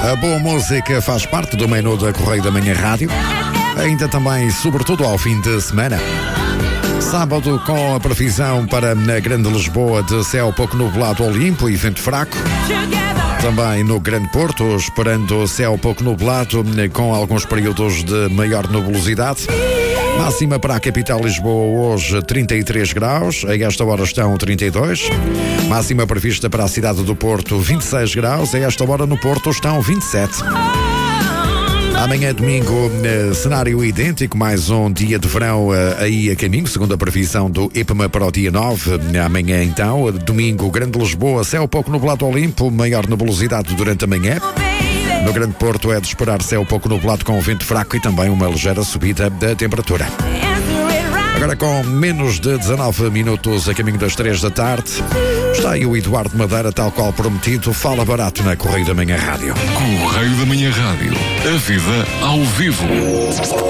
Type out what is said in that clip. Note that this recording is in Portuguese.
A boa música faz parte do menu da Correio da Manhã Rádio. Ainda também, sobretudo ao fim de semana. Sábado, com a previsão para a Grande Lisboa de céu pouco nublado ou limpo e vento fraco. Também no Grande Porto, esperando céu pouco nublado, com alguns períodos de maior nebulosidade. Máxima para a capital Lisboa hoje 33 graus, a esta hora estão 32. Máxima prevista para a cidade do Porto 26 graus, a esta hora no Porto estão 27. Amanhã domingo, cenário idêntico, mais um dia de verão aí a caminho, segundo a previsão do IPMA para o dia 9. Amanhã então, domingo, Grande Lisboa, céu pouco nublado ou limpo, maior nebulosidade durante a manhã. No Grande Porto é de esperar céu pouco nublado com vento fraco e também uma ligeira subida da temperatura. Agora com menos de 19 minutos a caminho das 3 da tarde, está aí o Eduardo Madeira, tal qual prometido, fala barato na Correio da Manhã Rádio. Correio da Manhã Rádio, a vida ao vivo.